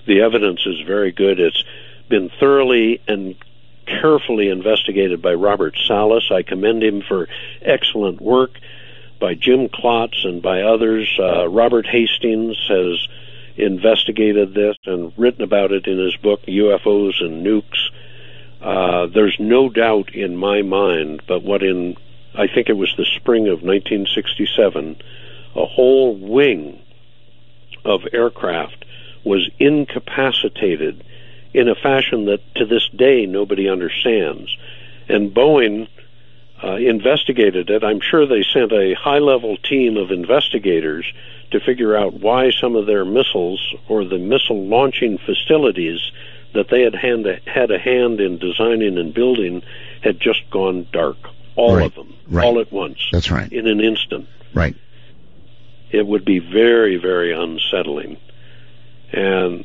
The evidence is very good. It's been thoroughly and carefully investigated by Robert Salas. I commend him for excellent work, by Jim Klotz and by others. Robert Hastings has investigated this and written about it in his book, UFOs and Nukes. There's no doubt in my mind, but I think it was the spring of 1967, a whole wing of aircraft was incapacitated in a fashion that to this day nobody understands. And Boeing investigated it. I'm sure they sent a high-level team of investigators to figure out why some of their missiles or the missile launching facilities that they had had a hand in designing and building had just gone dark. All of them, all at once. That's right. In an instant. Right. It would be very, very unsettling. And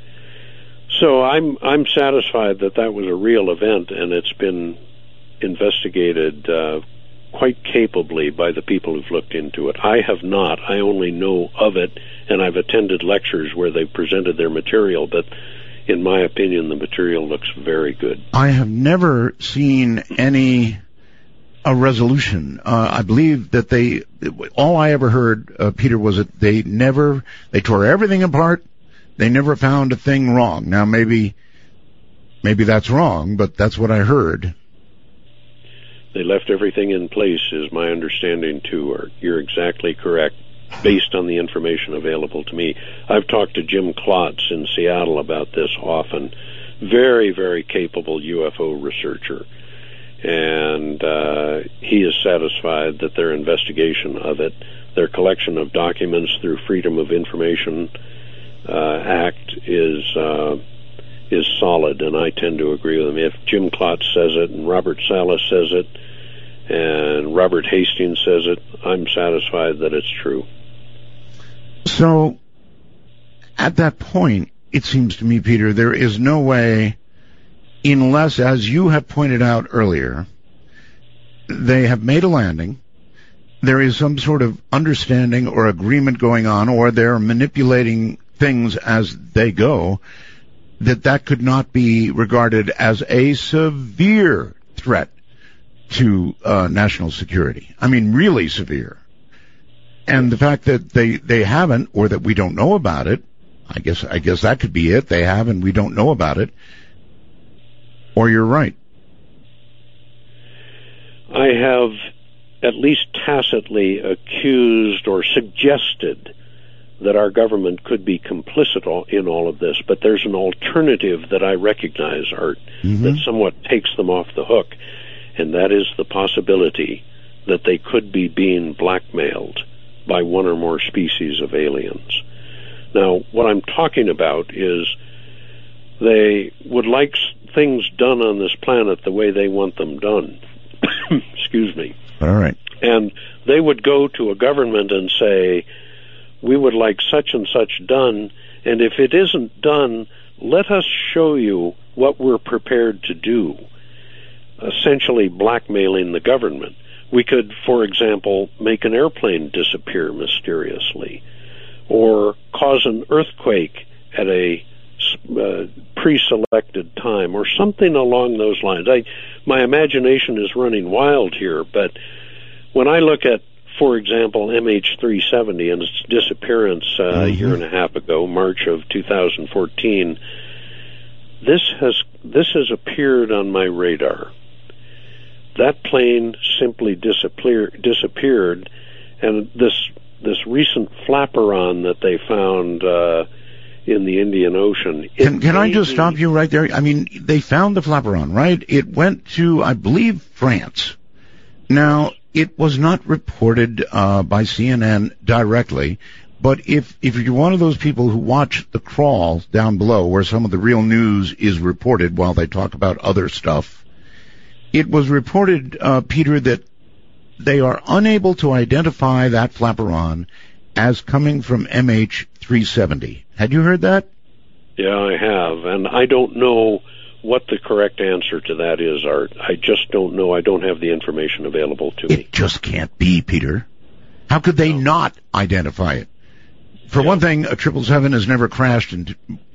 so I'm satisfied that that was a real event, and it's been investigated quite capably by the people who've looked into it. I have not. I only know of it, and I've attended lectures where they've presented their material, but in my opinion, the material looks very good. I have never seen a resolution. I believe that all I ever heard, Peter, was that they tore everything apart. They never found a thing wrong. Now, maybe that's wrong, but that's what I heard. They left everything in place, is my understanding, too. Art. You're exactly correct, based on the information available to me. I've talked to Jim Klotz in Seattle about this often. Very, very capable UFO researcher. And he is satisfied that their investigation of it, their collection of documents through Freedom of Information Act is solid, and I tend to agree with him. If Jim Klotz says it, and Robert Salas says it, and Robert Hastings says it, I'm satisfied that it's true. So, at that point, it seems to me, Peter, there is no way, unless, as you have pointed out earlier, they have made a landing, there is some sort of understanding or agreement going on, or they're manipulating things as they go, that could not be regarded as a severe threat to national security. I mean, really severe. And the fact that they haven't, or that we don't know about it, I guess that could be it. They have, and we don't know about it. Or you're right. I have at least tacitly accused or suggested that our government could be complicit in all of this, but there's an alternative that I recognize, Art, that somewhat takes them off the hook, and that is the possibility that they could be being blackmailed by one or more species of aliens. Now, what I'm talking about is they would like things done on this planet the way they want them done. Excuse me. All right. And they would go to a government and say, we would like such and such done, and if it isn't done, let us show you what we're prepared to do, essentially blackmailing the government. We could, for example, make an airplane disappear mysteriously, or cause an earthquake at a pre-selected time, or something along those lines. My imagination is running wild here, but when I look at, for example, MH370 and its disappearance a year and a half ago, March of 2014, this has appeared on my radar. That plane simply disappeared, and this recent flaperon that they found in the Indian Ocean. Can I just stop you right there? I mean, they found the flaperon, right? It went to, I believe, France. Now, it was not reported by CNN directly, but if you're one of those people who watch the crawl down below where some of the real news is reported while they talk about other stuff, it was reported, Peter, that they are unable to identify that flaperon as coming from MH370. Had you heard that? Yeah, I have, and I don't know what the correct answer to that is, Art. I just don't know. I don't have the information available to me. It just can't be, Peter. How could they not identify it? For one thing, a 777 has never crashed